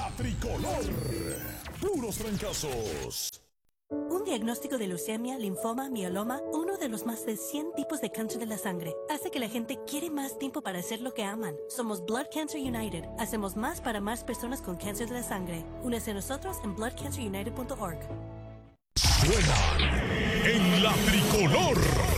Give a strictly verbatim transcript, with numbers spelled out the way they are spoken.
La tricolor. Puros trancazos. Un diagnóstico de leucemia, linfoma, mieloma, uno de los más de cien tipos de cáncer de la sangre, hace que la gente quiere más tiempo para hacer lo que aman. Somos Blood Cancer United. Hacemos más para más personas con cáncer de la sangre. Únese a nosotros en blood cancer united punto org. Suenan en la tricolor.